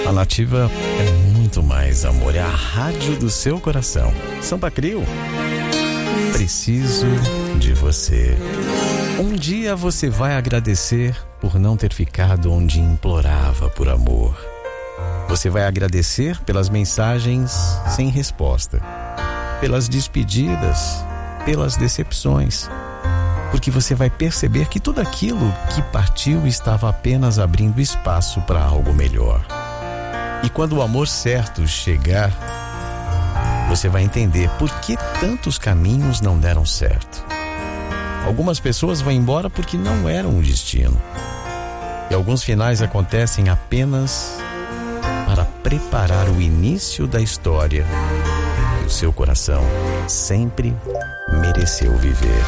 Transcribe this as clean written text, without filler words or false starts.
A Nativa é muito mais, amor. É a rádio do seu coração. Sampa Crio. Preciso de você. Um dia você vai agradecer por não ter ficado onde implorava por amor. Você vai agradecer pelas mensagens sem resposta, pelas despedidas, pelas decepções, porque você vai perceber que tudo aquilo que partiu estava apenas abrindo espaço para algo melhor. E quando o amor certo chegar, você vai entender por que tantos caminhos não deram certo. Algumas pessoas vão embora porque não eram o destino. E alguns finais acontecem apenas para preparar o início da história que o seu coração sempre mereceu viver.